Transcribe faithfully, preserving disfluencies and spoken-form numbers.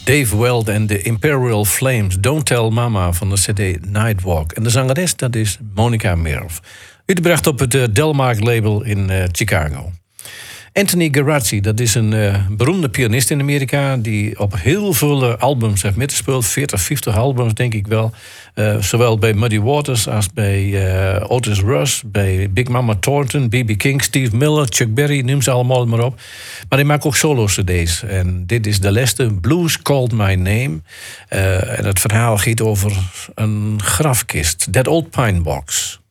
Dave Weld en de Imperial Flames. Don't Tell Mama van de cd Nightwalk. En de zangeres, dat is Monica Merv. Uitgebracht op het uh, Delmark label in uh, Chicago. Anthony Garazzi, dat is een uh, beroemde pianist in Amerika... die op heel veel uh, albums heeft metgespeeld. veertig, vijftig albums, denk ik wel. Uh, zowel bij Muddy Waters als bij uh, Otis Rush... bij Big Mama Thornton, B B King, Steve Miller, Chuck Berry... noem ze allemaal maar op. Maar hij maakt ook solo-cd's. En dit is de laatste, Blues Called My Name. Uh, en het verhaal gaat over een grafkist. That Old Pine Box.